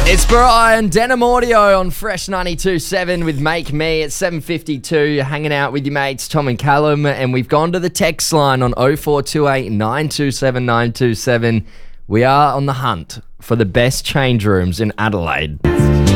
It's Brian Denim Audio on Fresh 92.7 with Make Me at 7:52. You're hanging out with your mates Tom and Callum, and we've gone to the text line on 0428 927 927. We are on the hunt for the best change rooms in Adelaide.